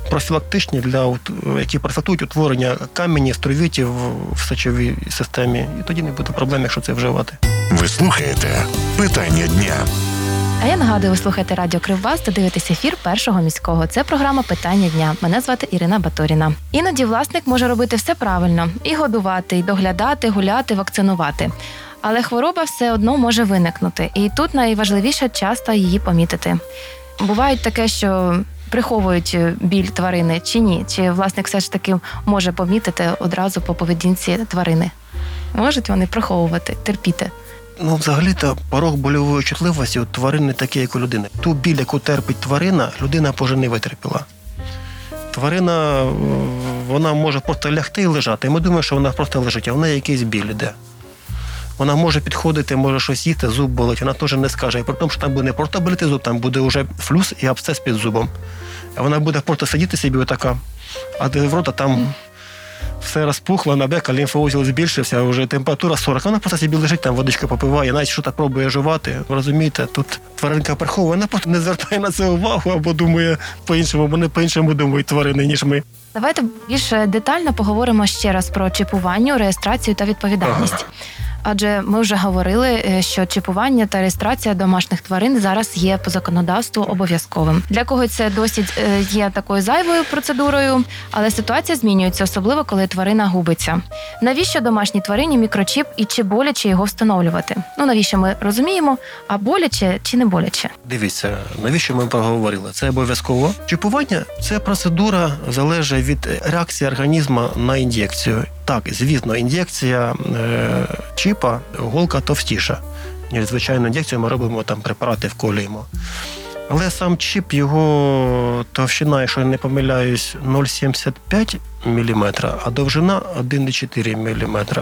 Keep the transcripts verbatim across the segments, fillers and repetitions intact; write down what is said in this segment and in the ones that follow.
профілактичні, для, які профілактують утворення каменів, стровітів в сечовій системі. І тоді не буде проблем, якщо це вживати. Ви слухаєте «Питання дня». А я нагадую, ви слухаєте Радіо Кривбас та дивитесь ефір Першого міського. Це програма «Питання дня». Мене звати Ірина Баторіна. Іноді власник може робити все правильно. І годувати, і доглядати, гуляти, вакцинувати. Але хвороба все одно може виникнути. І тут найважливіше часто її помітити. Буває таке, що приховують біль тварини чи ні? Чи власник все ж таки може помітити одразу по поведінці тварини? Можуть вони приховувати, терпіти? Ну, взагалі-то порог больової чутливості у тварини такий, як у людини. Ту біль, яку терпить тварина, людина вже не витерпіла. Тварина, вона може просто лягти і лежати. І ми думаємо, що вона просто лежить, а в неї якийсь біль іде. Вона може підходити, може щось їсти, зуб болить, вона теж не скаже. І при тому, що там буде не просто боліти зуб, там буде вже флюс і абсцес під зубом. А вона буде просто сидіти собі отака, а в рота там все розпухло, набека, лімфоузіл збільшився, вже температура сорок. Вона просто собі лежить, там водичку попиває, навіть щось пробує жувати. Розумієте, тут тваринка приховує, вона просто не звертає на це увагу або думає по-іншому, вони по-іншому думають тварини, ніж ми. Давайте більш детально поговоримо ще раз про чіпування, реєстрацію та відповідальність. Ага. Адже ми вже говорили, що чіпування та реєстрація домашніх тварин зараз є по законодавству обов'язковим. Для когось це досить є такою зайвою процедурою, але ситуація змінюється, особливо коли тварина губиться. Навіщо домашній тварині мікрочіп і чи боляче його встановлювати? Ну, навіщо ми розуміємо, а боляче чи не боляче? Дивіться, навіщо ми проговорили? Це обов'язково. Чіпування – це процедура, залежить від реакції організму на ін'єкцію. Так, звісно, ін'єкція е, чіпа, голка товстіша, ніж звичайну ін'єкцію ми робимо, там препарати вколюємо. Але сам чіп, його товщина, якщо я не помиляюсь, нуль цілих сімдесят п'ять міліметра, а довжина один цілих чотири міліметра.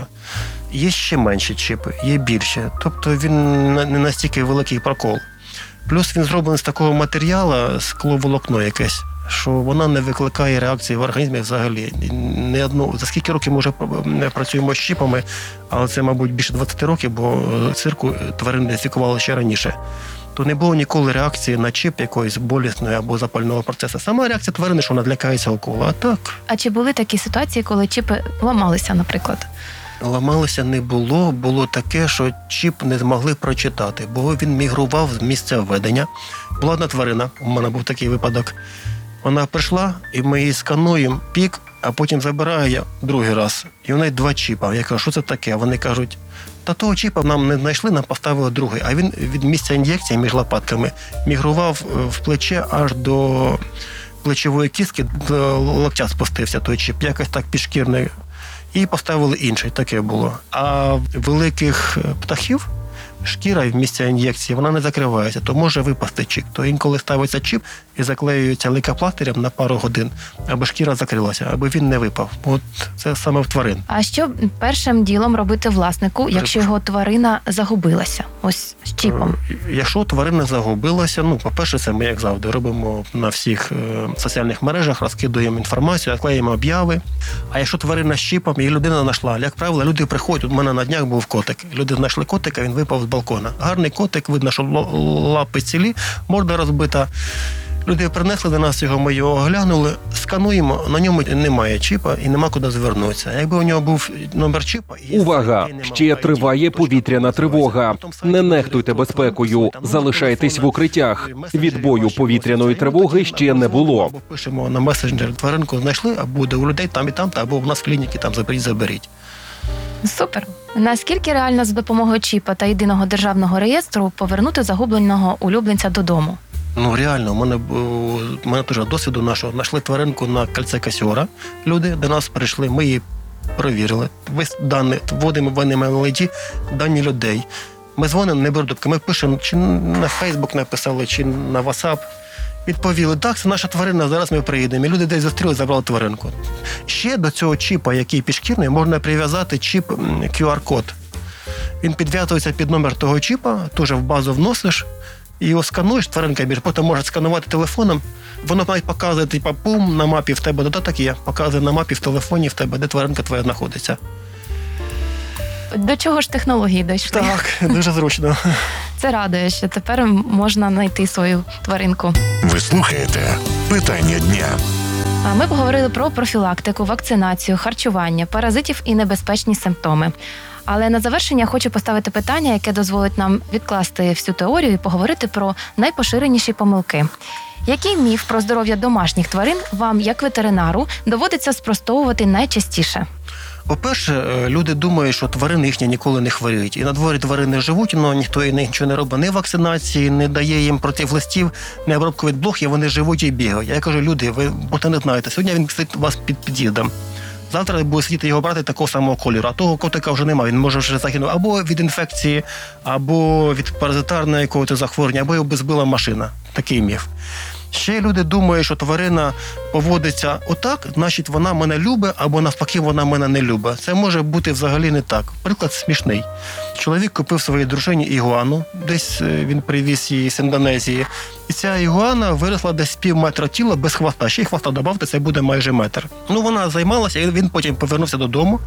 Є ще менші чіпи, є більші. Тобто він не настільки великий прокол. Плюс він зроблений з такого матеріалу, скловолокно якесь, що вона не викликає реакції в організмі взагалі. Не одну, за скільки років ми вже працюємо з чіпами, але це, мабуть, більше двадцять років, бо цирку тварин ідентифікували ще раніше. То не було ніколи реакції на чіп якоїсь болісної або запального процесу. Сама реакція тварини, що вона лякається уколу, а так. А чи були такі ситуації, коли чіпи ламалися, наприклад? Ламалося не було. Було таке, що чіп не змогли прочитати, бо він мігрував з місця введення. Була одна тварина, у мене був такий випадок. Вона прийшла, і ми її скануємо, пік, а потім забираю я другий раз. І в неї два чіпа. Я кажу, що це таке? Вони кажуть, та того чіпа нам не знайшли, нам поставили другий. А він від місця ін'єкції між лопатками мігрував в плече аж до плечової кістки, до локтя спустився той чіп. Якось так підшкірний. І поставили інший, таке було. А великих птахів шкіра в місці ін'єкції, вона не закривається, то може випасти чіп. То інколи ставиться чіп і заклеюється лейкопластирем на пару годин, аби шкіра закрилася, аби він не випав. От це саме в тварин. А що першим ділом робити власнику, якщо його тварина загубилася? Ось з чіпом. Якщо тварина загубилася, ну, по-перше, це ми, як завжди, робимо на всіх е, соціальних мережах, розкидуємо інформацію, наклеїмо обяви. А якщо тварина з чіпом, і людина знайшла, як правило, люди приходять, у мене на днях був котик. Люди знайшли котика, він випав з балкона. Гарний котик, видно, що лапи цілі, морда розбита. Люди принесли до нас його, ми його оглянули, скануємо, на ньому немає чіпа і нема куди звернутися. Якби у нього був номер чіпа... Увага! Ще триває повітряна тривога. Не нехтуйте безпекою, залишайтесь в укриттях. Відбою повітряної тривоги ще не було. Або пишемо на месенджер, тваринку знайшли, а буде у людей там і там, або в нас в клініці там заберіть, заберіть. Супер. Наскільки реально за допомогою чіпа та єдиного державного реєстру повернути загубленого улюбленця додому? Ну, реально, у мене, у мене теж досвіду нашого. Знайшли тваринку на кільце Касіора. Люди до нас прийшли, ми її перевірили. Весь дані, вводимо в ен ем ел ай ді дані людей. Ми дзвонимо, не беруть трубки. Ми пишемо, чи на Фейсбук написали, чи на WhatsApp. Відповіли, так, це наша тварина, зараз ми приїдемо. І люди десь зустріли, забрали тваринку. Ще до цього чіпа, який підшкірний, можна прив'язати чіп кю ар-код. Він підв'язується під номер того чіпа, теж в базу вносиш, і його скануєш, тваринка більше, потім може сканувати телефоном, воно навіть показує, типу, пум, на мапі в тебе додаток є, показує на мапі в телефоні в тебе, де тваринка твоя знаходиться. До чого ж технології дійшли? Так, дуже зручно. Це радує, що тепер можна знайти свою тваринку. Ви слухаєте «Питання дня». А ми поговорили про профілактику, вакцинацію, харчування, паразитів і небезпечні симптоми. Але на завершення хочу поставити питання, яке дозволить нам відкласти всю теорію і поговорити про найпоширеніші помилки. Який міф про здоров'я домашніх тварин вам, як ветеринару, доводиться спростовувати найчастіше? По-перше, люди думають, що тварини їхні ніколи не хворіють. І на дворі тварини живуть, але ніхто і нічого не робить. Ні вакцинації, не дає їм противлистів, не обробку від блох, і вони живуть і бігають. Я кажу, люди, ви будто не знаєте, сьогодні він сидить у вас під під'їздом. Завтра буде сидіти його брати такого самого кольору, а того котика вже немає, він може вже загинути або від інфекції, або від паразитарного якогось захворювання, або його би збила машина. Такий міф. Ще люди думають, що тварина поводиться отак, значить вона мене любить, або навпаки вона мене не любить. Це може бути взагалі не так. Приклад смішний. Чоловік купив своїй дружині ігуану, десь він привіз її з Індонезії. І ця ігуана виросла десь пів метра тіла без хвоста. Ще й хвоста додавте, це буде майже метр. Ну, вона займалася, і він потім повернувся додому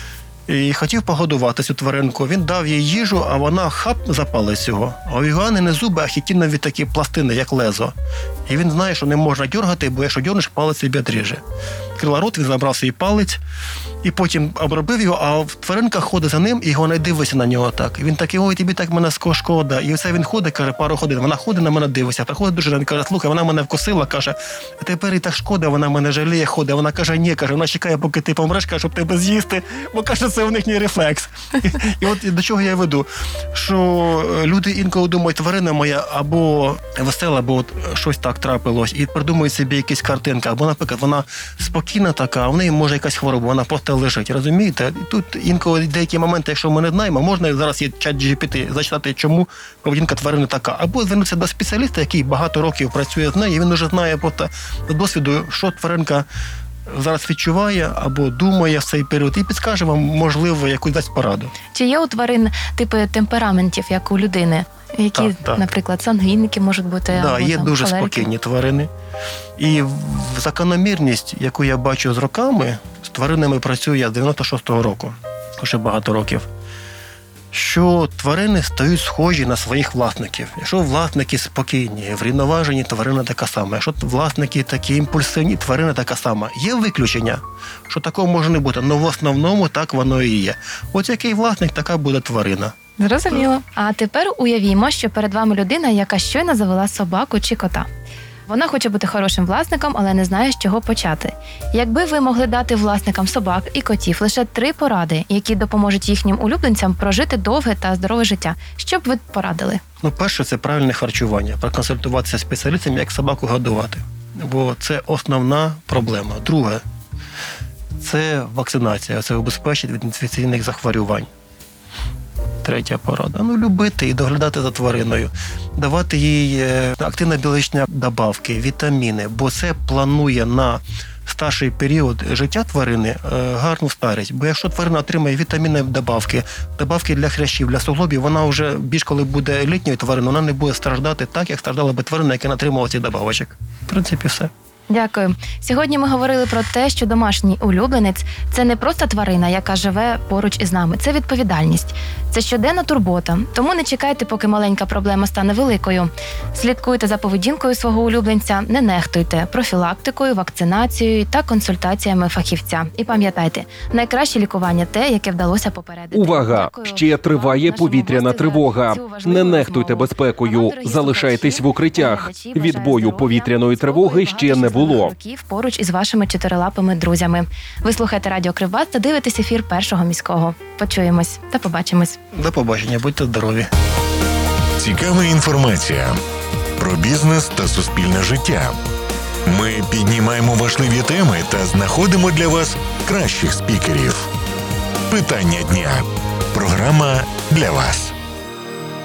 і хотів погодувати цю тваринку. Він дав їй їжу, а вона хап запала цього. А у ігуани не зуби, а хітінові такі пластини, як лезо. І він знає, що не можна дергати, бо якщо дернеш, палець собі отріже. Відкрила рот, він забрав свій палець і потім обробив його, а тваринка ходить за ним, і його не дивиться на нього так. І він такий, ой, тобі так мене шкода. І оце він ходить, каже, пару годин. Вона ходить, на мене дивиться. Приходить дружина, він каже, слухай, вона мене вкусила, каже, а тепер і так шкода, вона мене жаліє, ходить. Вона каже, ні, каже, вона чекає, поки ти помреш, каже, щоб тебе з'їсти, бо каже, це у них не рефлекс. І, і от до чого я веду, що люди інколи думають, тварина моя або весела, або от щось так трапилось, і придумують собі якісь картинки, або, наприклад, вона спокійна така, а в неї може якась хвороба, вона просто лежить, розумієте? І тут інколи деякі моменти, якщо ми не знаємо, можна зараз є чат джі пі ті зачитати, чому поведінка тварини така. Або звернутися до спеціаліста, який багато років працює з нею, і він вже знає просто з досвіду, що тваринка зараз відчуває або думає в цей період, і підскаже вам, можливо, якусь дасть пораду. Чи є у тварин типи темпераментів, як у людини? Які, так, так. наприклад, сангвіники можуть бути? Так, да, є там, дуже холерики? спокійні тварини. І закономірність, яку я бачу з роками, з тваринами працюю я з дев'яносто шостого року, вже багато років, що тварини стають схожі на своїх власників. Якщо власники спокійні, врівноважені, тварина така сама. Якщо власники такі імпульсивні, тварина така сама. Є виключення, що такого може не бути, але в основному так воно і є. От який власник, така буде тварина. Зрозуміло. А тепер уявімо, що перед вами людина, яка щойно завела собаку чи кота. Вона хоче бути хорошим власником, але не знає, з чого почати. Якби ви могли дати власникам собак і котів лише три поради, які допоможуть їхнім улюбленцям прожити довге та здорове життя, що б ви порадили? Ну, перше, це правильне харчування. Проконсультуватися з спеціалістом, як собаку годувати. Бо це основна проблема. Друге, це вакцинація. Це убезпечить від інфекційних захворювань. Третя порада. Ну, любити і доглядати за твариною. Давати їй активно-біологічні добавки, вітаміни, бо це планує на старший період життя тварини гарну старість. Бо якщо тварина отримає вітамінні добавки, добавки для хрящів, для суглобів, вона вже більш коли буде літньою твариною, вона не буде страждати так, як страждала би тварина, яка не отримала ці добавочок. В принципі, все. Дякую. Сьогодні ми говорили про те, що домашній улюбленець – це не просто тварина, яка живе поруч із нами. Це відповідальність. Це щоденна турбота. Тому не чекайте, поки маленька проблема стане великою. Слідкуйте за поведінкою свого улюбленця, не нехтуйте профілактикою, вакцинацією та консультаціями фахівця. І пам'ятайте, найкраще лікування – те, яке вдалося попередити. Увага! Дякую Ще триває нашому повітряна гостю за тривога. цю важливу Не нехтуйте розмову. безпекою. Вам, дорогі Залишайтесь слухачі, в укриттях. глядачі, бажаю Відбою здоров'я, повітряної здоров'я тривоги і ще багато не було. щасливих років поруч із вашими чотирилапими друзями. Ви слухаєте Радіо Кривбас та дивитесь ефір Першого міського. Почуємось та побачимось. До побачення, будьте здорові. Цікава інформація про бізнес та суспільне життя. Ми піднімаємо важливі теми та знаходимо для вас кращих спікерів. Питання дня. Програма для вас.